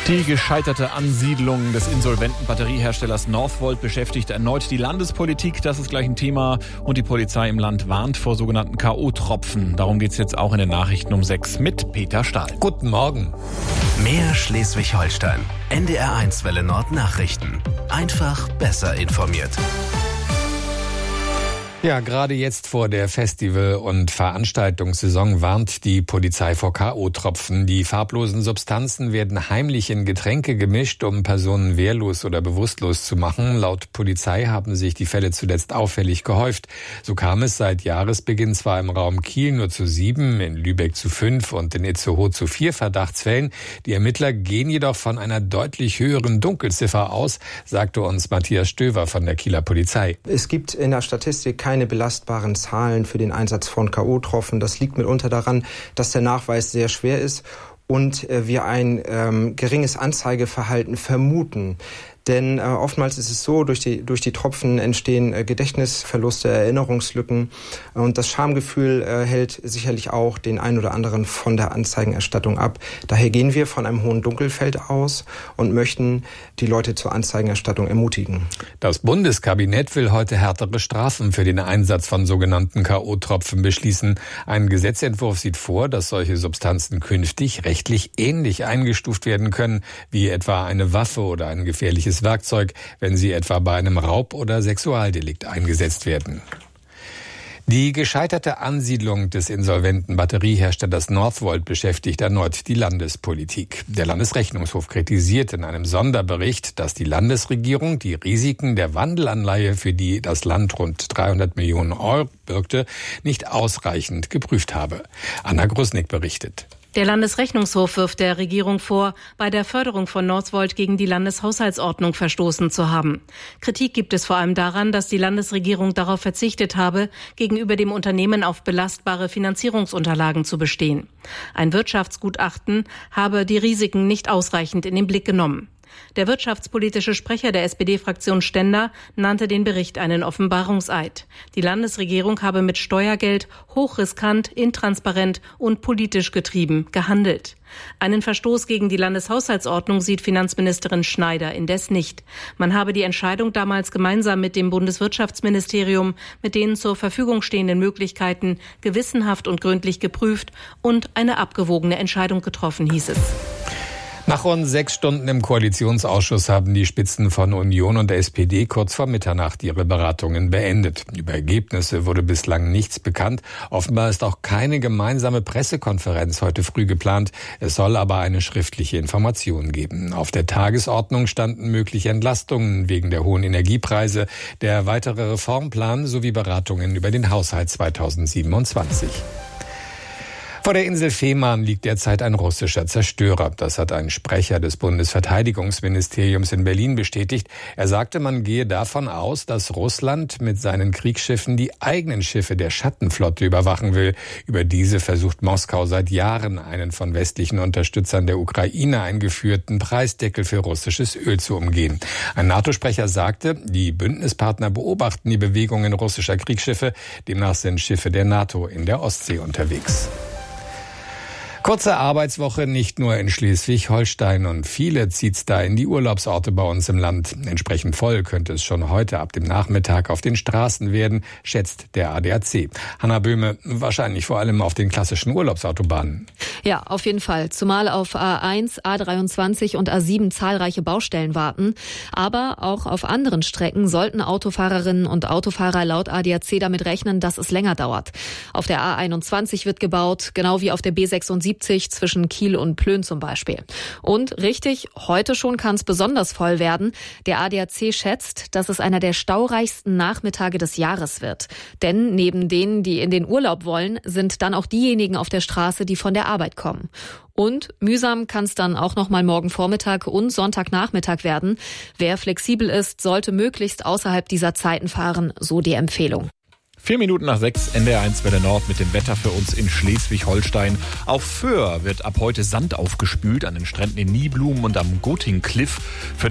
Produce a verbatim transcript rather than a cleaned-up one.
Die gescheiterte Ansiedlung des insolventen Batterieherstellers Northvolt beschäftigt erneut die Landespolitik. Das ist gleich ein Thema. Und die Polizei im Land warnt vor sogenannten K O-Tropfen. Darum geht's jetzt auch in den Nachrichten um sechs mit Peter Stahl. Guten Morgen. Mehr Schleswig-Holstein. N D R eins Welle Nord Nachrichten. Einfach besser informiert. Ja, gerade jetzt vor der Festival- und Veranstaltungssaison warnt die Polizei vor K O-Tropfen. Die farblosen Substanzen werden heimlich in Getränke gemischt, um Personen wehrlos oder bewusstlos zu machen. Laut Polizei haben sich die Fälle zuletzt auffällig gehäuft. So kam es seit Jahresbeginn zwar im Raum Kiel nur zu sieben, in Lübeck zu fünf und in Itzehoe zu vier Verdachtsfällen. Die Ermittler gehen jedoch von einer deutlich höheren Dunkelziffer aus, sagte uns Matthias Stöver von der Kieler Polizei. Es gibt in der Statistik keine belastbaren Zahlen für den Einsatz von K O-Tropfen. Das liegt mitunter daran, dass der Nachweis sehr schwer ist und äh, wir ein ähm, geringes Anzeigeverhalten vermuten. Denn äh, oftmals ist es so, durch die, durch die Tropfen entstehen äh, Gedächtnisverluste, Erinnerungslücken. Und das Schamgefühl äh, hält sicherlich auch den einen oder anderen von der Anzeigenerstattung ab. Daher gehen wir von einem hohen Dunkelfeld aus und möchten die Leute zur Anzeigenerstattung ermutigen. Das Bundeskabinett will heute härtere Strafen für den Einsatz von sogenannten K O-Tropfen beschließen. Ein Gesetzentwurf sieht vor, dass solche Substanzen künftig rechtlich ähnlich eingestuft werden können, wie etwa eine Waffe oder ein gefährliches Werkzeug, wenn sie etwa bei einem Raub- oder Sexualdelikt eingesetzt werden. Die gescheiterte Ansiedlung des insolventen Batterieherstellers Northvolt beschäftigt erneut die Landespolitik. Der Landesrechnungshof kritisiert in einem Sonderbericht, dass die Landesregierung die Risiken der Wandelanleihe, für die das Land rund dreihundert Millionen Euro birgte, nicht ausreichend geprüft habe. Anna Grusnick berichtet. Der Landesrechnungshof wirft der Regierung vor, bei der Förderung von Northvolt gegen die Landeshaushaltsordnung verstoßen zu haben. Kritik gibt es vor allem daran, dass die Landesregierung darauf verzichtet habe, gegenüber dem Unternehmen auf belastbare Finanzierungsunterlagen zu bestehen. Ein Wirtschaftsgutachten habe die Risiken nicht ausreichend in den Blick genommen. Der wirtschaftspolitische Sprecher der S P D-Fraktion Stender nannte den Bericht einen Offenbarungseid. Die Landesregierung habe mit Steuergeld hochriskant, intransparent und politisch getrieben gehandelt. Einen Verstoß gegen die Landeshaushaltsordnung sieht Finanzministerin Schneider indes nicht. Man habe die Entscheidung damals gemeinsam mit dem Bundeswirtschaftsministerium mit den zur Verfügung stehenden Möglichkeiten gewissenhaft und gründlich geprüft und eine abgewogene Entscheidung getroffen, hieß es. Nach rund sechs Stunden im Koalitionsausschuss haben die Spitzen von Union und S P D kurz vor Mitternacht ihre Beratungen beendet. Über Ergebnisse wurde bislang nichts bekannt. Offenbar ist auch keine gemeinsame Pressekonferenz heute früh geplant. Es soll aber eine schriftliche Information geben. Auf der Tagesordnung standen mögliche Entlastungen wegen der hohen Energiepreise, der weitere Reformplan sowie Beratungen über den Haushalt zweitausendsiebenundzwanzig. Vor der Insel Fehmarn liegt derzeit ein russischer Zerstörer. Das hat ein Sprecher des Bundesverteidigungsministeriums in Berlin bestätigt. Er sagte, man gehe davon aus, dass Russland mit seinen Kriegsschiffen die eigenen Schiffe der Schattenflotte überwachen will. Über diese versucht Moskau seit Jahren, einen von westlichen Unterstützern der Ukraine eingeführten Preisdeckel für russisches Öl zu umgehen. Ein NATO-Sprecher sagte, die Bündnispartner beobachten die Bewegungen russischer Kriegsschiffe. Demnach sind Schiffe der NATO in der Ostsee unterwegs. Kurze Arbeitswoche nicht nur in Schleswig-Holstein und viele zieht's da in die Urlaubsorte bei uns im Land. Entsprechend voll könnte es schon heute ab dem Nachmittag auf den Straßen werden, schätzt der A D A C. Hanna Böhme, wahrscheinlich vor allem auf den klassischen Urlaubsautobahnen. Ja, auf jeden Fall. Zumal auf A eins, A dreiundzwanzig und A sieben zahlreiche Baustellen warten. Aber auch auf anderen Strecken sollten Autofahrerinnen und Autofahrer laut A D A C damit rechnen, dass es länger dauert. Auf der A einundzwanzig wird gebaut, genau wie auf der B sechsundsiebzig zwischen Kiel und Plön zum Beispiel. Und richtig, heute schon kann es besonders voll werden. Der A D A C schätzt, dass es einer der staureichsten Nachmittage des Jahres wird. Denn neben denen, die in den Urlaub wollen, sind dann auch diejenigen auf der Straße, die von der Arbeit kommen. Und mühsam kann es dann auch noch mal morgen Vormittag und Sonntagnachmittag werden. Wer flexibel ist, sollte möglichst außerhalb dieser Zeiten fahren, so die Empfehlung. Vier Minuten nach sechs, N D R eins Welle Nord mit dem Wetter für uns in Schleswig-Holstein. Auf Föhr wird ab heute Sand aufgespült an den Stränden in Nieblumen und am Goting Cliff. Für